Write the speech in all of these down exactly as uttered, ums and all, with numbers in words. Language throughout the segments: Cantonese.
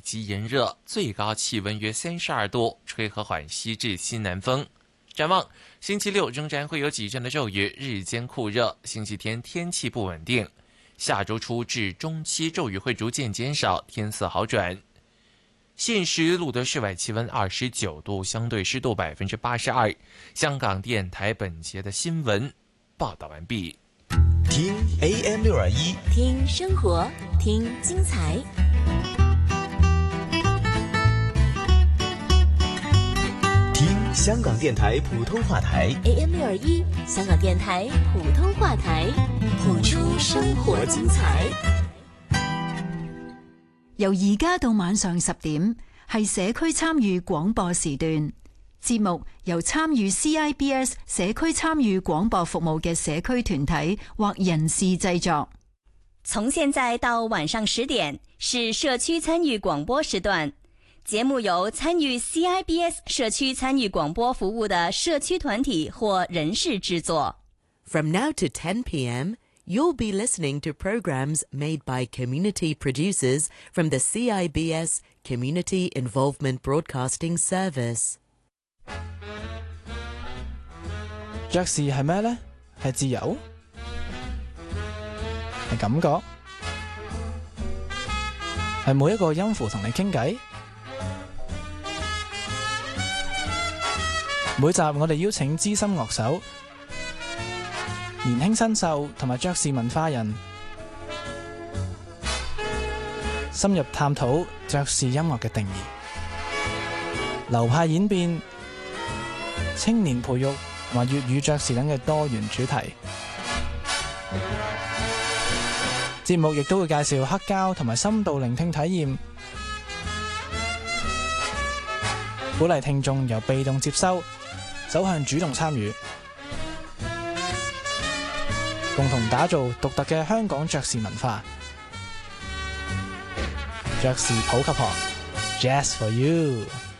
极炎热，最高气温约三十二度，吹和缓西至西南风。展望星期六仍然会有几阵的骤雨，日间酷热，星期天天气不稳定。下周初至中期骤雨会逐渐减少，天色好转。现时录得室外气温二十九度，相对湿度百分之八十二。香港电台本节的新闻报道完毕。 听 A M 六二一， 听生活，听精彩。 听香港电台普通话台 A M 六二一，香港電台普通話台，譜出生活精彩。 由而家到晚上十點，係社區參與廣播時段。節目由參與 C I B S 社區參與廣播服務嘅社區團體或人士製作。 從現在到晚上十點是社區參與廣播時段，節目由參與 C I B S 社區參與廣播服務的社區團體或人士製作。 From now to ten p.m., you'll be listening to programs made by community producers from the C I B S Community Involvement Broadcasting Service。 爵士係咩呢？係自由？係感覺？係每一個音符同你傾偈？每集我哋邀請資深樂手、年輕新秀同埋爵士文化人，深入探討爵士音樂嘅定義、流派演變、青年培育同埋粵語爵士等嘅多元主題。節目亦都會介紹黑膠同埋深度聆聽體驗，鼓勵聽眾由被動接收走向主動參與，共同打造獨特嘅香港爵士文化。爵士普及學 Jazz for You。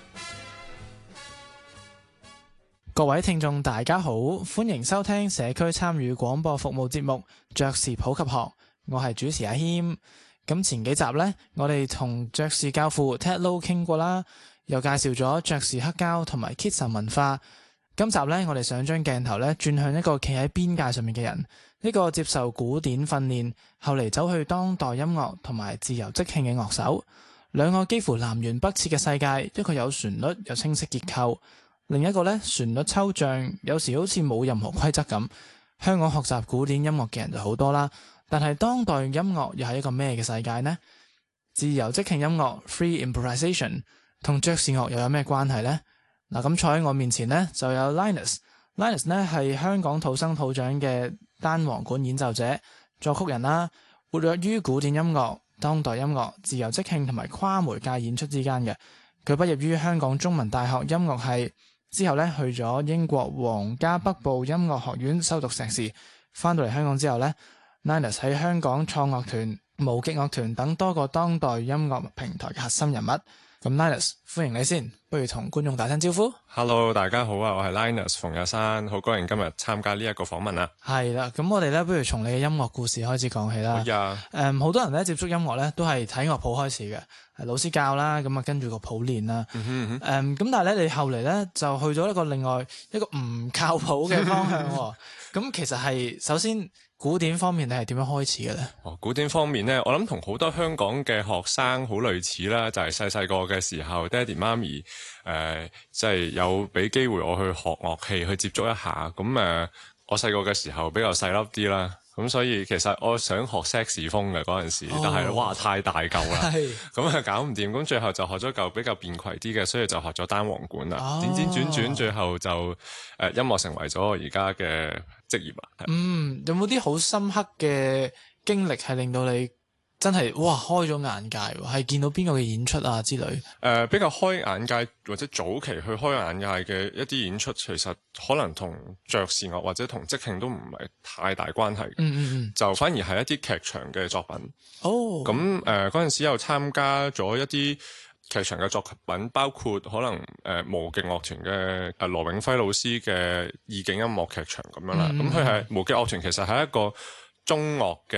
各位聽眾大家好，歡迎收聽社區參與廣播服務節目爵士普及學，我係主持阿謙。咁前幾集呢，我哋同爵士教父 Ted Lo 傾過啦，又介紹咗爵士黑膠同埋 Kitson 文化。今集呢，我哋想將鏡頭咧轉向一個企喺邊界上面嘅人，呢個接受古典訓練，後嚟走去當代音樂同埋自由即興嘅樂手，兩個幾乎南轅北轍嘅世界，一個有旋律有清晰結構，另一個呢，旋律抽象，有時好似冇任何規則咁。香港學習古典音樂嘅人就好多啦，但係當代音樂又係一個咩嘅世界呢？自由即興音樂 （free improvisation） 同爵士樂又有咩關係呢？嗱，咁坐喺我面前呢，就有 Linus。Linus 呢係香港土生土長嘅單簧管演奏者、作曲人啦，活躍於古典音樂、當代音樂、自由即興同埋跨媒介演出之間嘅。佢畢業於香港中文大學音樂系，之後呢去咗英國皇家北部音樂學院修讀碩士。翻到嚟香港之後呢，Linus 喺香港創樂團、無極樂團等多個當代音樂平台嘅核心人物。咁 Linus， 歡迎你先，不如同觀眾打聲招呼。 Hello， 大家好啊，我係 Linus 馮日山，好高興今日參加呢一個訪問啊。 係啦，咁我哋咧不如從你嘅音樂故事開始講起啦。 好呀。 誒，好多人咧接觸音樂咧都係睇樂譜開始嘅，係老師教啦，咁啊跟住個譜練啦。 嗯哼嗯哼。 誒，咁但係咧你後嚟咧就去咗一個另外一個唔靠譜嘅方向喎。咁其實係首先古典方面你係點樣開始嘅咧？ 哦，古典方面咧，我諗同好多香港嘅學生好類似啦，就係細細個嘅時候，爹哋媽咪誒即係有俾機會我去學樂器去接觸一下。咁誒、呃，我細個嘅時候比較細粒啲啦，咁所以其實我想學薩克斯風嘅嗰陣時，哦、但係哇太大嚿啦，咁啊搞唔掂，咁最後就學咗嚿比較便攜啲嘅，所以就學咗單簧管啦。哦、輾轉轉轉，最後就誒、呃、音樂成為咗我而家嘅職業啦。 嗯，有冇啲好深刻嘅經歷係令到你真係哇開咗眼界？係見到邊個嘅演出啊之類？誒、 呃，比較開眼界或者早期去開眼界嘅一啲演出，其實可能同爵士樂或者同即興都唔係太大關係。嗯嗯嗯，就反而係一啲劇場嘅作品。哦，咁誒嗰陣時又參加咗一啲劇場嘅作品，包括可能誒、呃、無極樂團嘅誒羅永輝老師嘅意境音樂劇場咁樣啦。咁佢係無極樂團，其實係一個中樂嘅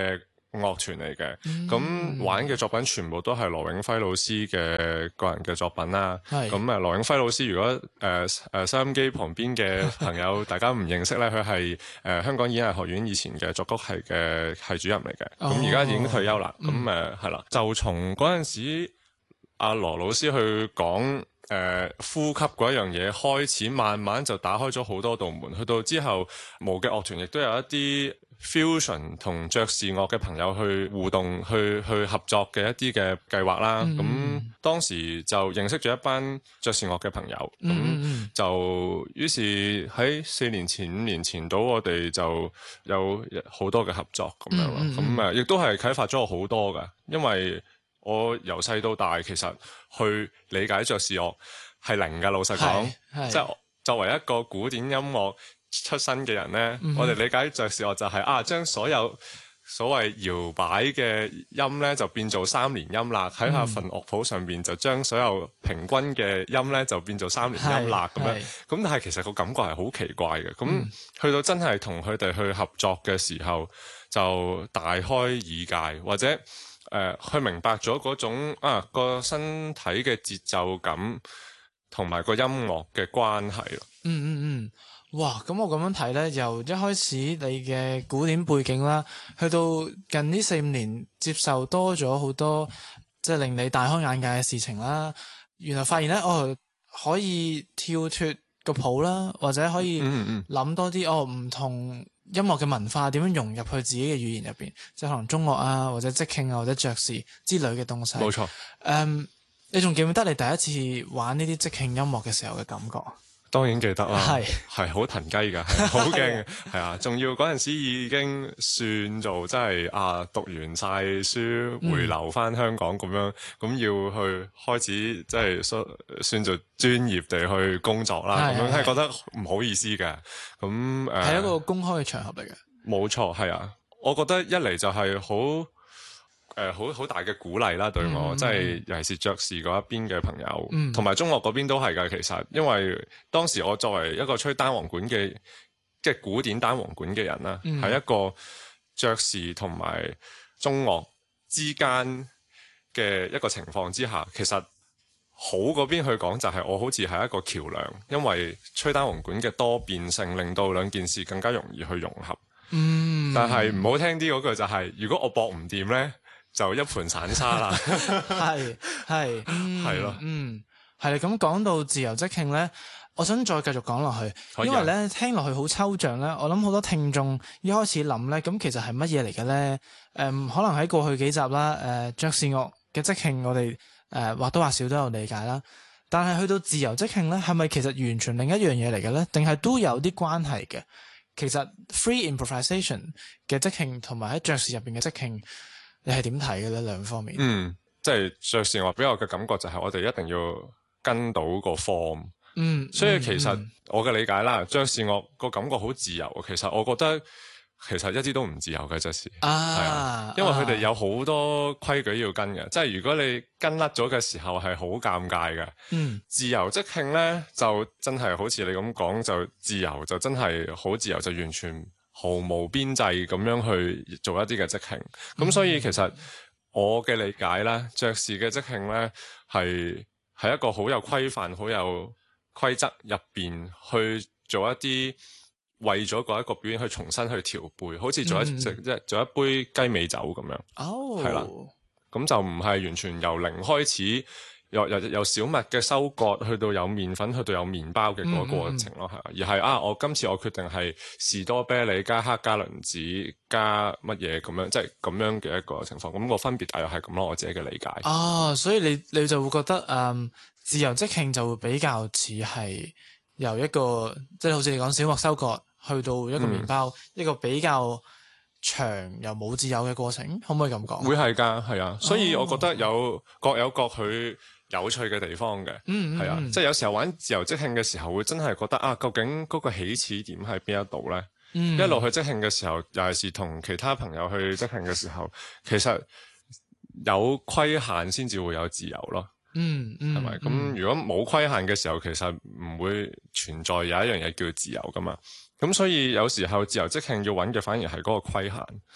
樂團嚟嘅，咁、嗯、玩嘅作品全部都係羅永輝老師嘅個人嘅作品啦。咁啊，羅永輝老師如果誒誒、呃、收音機旁邊嘅朋友大家唔認識咧，佢係誒香港演藝學院以前嘅作曲系嘅系主任嚟嘅，咁而家已經退休啦。咁誒係啦，就從嗰陣時阿羅老師去講。誒、呃、呼吸嗰一樣嘢開始，慢慢就打開咗好多道門。去到之後，無極樂團亦都有一啲 fusion 同爵士樂嘅朋友去互動、去去合作嘅一啲嘅計劃啦。咁、嗯、當時就認識咗一班爵士樂嘅朋友，咁、嗯、就於是喺四年前、五年前到，我哋就有好多嘅合作咁樣咯。咁誒，亦都係啟發咗我好多㗎，因為我由細到大，其實去理解爵士樂係零㗎。老實講，即係作為一個古典音樂出身嘅人呢，嗯、我哋理解爵士樂就係、是、啊，將所有所謂搖擺嘅音呢就變做三連音啦。喺下份樂譜上邊就將所有平均嘅音呢就變做三連音啦。咁樣咁，但係其實個感覺係好奇怪嘅。咁、嗯、去到真係同佢哋去合作嘅時候，就大開耳界，或者。誒、呃，去明白咗嗰種啊個身體嘅節奏感同埋個音樂嘅關係咯。 嗯嗯嗯，哇！咁我咁樣睇咧，由一開始你嘅古典背景啦，去到近呢四五年接受多咗好多，即係令你大開眼界嘅事情啦。原來發現咧，哦，可以跳脫個譜啦，或者可以諗多啲哦唔同。音樂嘅文化點樣融入去自己嘅語言入邊，即係可能中樂啊，或者即興啊，或者爵士之類嘅東西。冇錯。誒、um, 你仲記唔記得你第一次玩呢啲即興音樂嘅時候嘅感覺？ 當然記得啦，係係好騰雞㗎，好驚嘅，係啊！仲要嗰陣時已經算做真係啊，讀完晒書回流翻香港咁樣，咁、嗯、要去開始即係算算做專業地去工作啦，咁樣係覺得唔好意思嘅。咁誒係一個公開嘅場合嚟嘅， 冇錯，係啊！我覺得一嚟就係好。誒好好大嘅鼓勵啦，對我，即係、嗯、尤其是爵士嗰一邊嘅朋友，同埋、嗯、中樂嗰邊都係㗎。其實，因為當時我作為一個吹單簧管嘅，即係古典單簧管嘅人啦，喺、嗯、一個爵士同埋中樂之間嘅一個情況之下，其實好嗰邊去講就係我好似係一個橋樑，因為吹單簧管嘅多變性，令到兩件事更加容易去融合。嗯，但係唔好聽啲嗰句就係、是，如果我搏唔掂咧。就一盤散沙啦， 係係係咯， 嗯，係啦。咁講到自由即興咧，我想再繼續講落去，因為咧聽落去好抽象咧。我諗好多聽眾一開始諗咧，咁其實係乜嘢嚟嘅咧？誒、嗯，可能喺過去幾集啦，誒、呃，爵士樂嘅即興我哋誒或多或少都有理解啦。但係去到自由即興咧，係咪其實完全另一樣嘢嚟嘅咧？定係都有啲關係嘅？其實 free improvisation 嘅即興同埋喺爵士入邊嘅即興。你係點睇嘅咧？兩方面， 嗯，即係爵士樂俾我嘅感覺就係我哋一定要跟到個 form， 嗯， 所以其實我嘅理解啦，爵士樂個感覺好自由，其實我覺得其實一啲都唔自由嘅爵士，係啊，因為佢哋有好多規矩要跟嘅，即係如果你跟甩咗嘅時候係好尷尬嘅，嗯，自由即興咧就真係好似你咁講，就自由就真係好自由，就完全。毫無邊際咁樣去做一啲嘅即興，咁、嗯、所以其實我嘅理解咧，爵士嘅即興咧係係一個好有規範、好有規則入邊去做一啲為咗嗰一個表演去重新去調配，好似做一即係、嗯、做一杯雞尾酒咁樣， 哦， 係啦，咁就唔係完全由零開始。由由由小麥嘅收割去到有麵粉，去到有麵包嘅嗰個過程咯，係、嗯嗯、而係啊，我今次我決定係士多啤梨加黑加侖子加乜嘢咁樣，即係咁樣嘅一個情況。咁、那個分別大約係咁咯，我自己嘅理解。 哦，所以你你就會覺得誒、嗯，自由即興就會比較似係由一個即係、就是、好似你講小麥收割去到一個麵包，嗯、一個比較長又冇自由嘅過程，可唔可以咁講？ 會係㗎，係啊，所以我覺得有、哦、各有各佢有趣嘅地方嘅，嗯，係啊，即係有時候玩自由即興嘅時候，會真係覺得啊，究竟嗰個起始點喺邊一度咧？嗯，一路去即興嘅時候，尤其是同其他朋友去即興嘅時候，其實有規限先至會有自由咯。嗯，係咪？咁如果冇規限嘅時候，其實唔會存在有一樣嘢叫自由噶嘛。咁所以有時候自由即興要揾嘅反而係嗰個規限。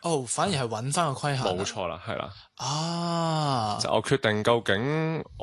哦，反而係揾翻個規限。 冇錯啦，係啦。 啊！ 就我決定究竟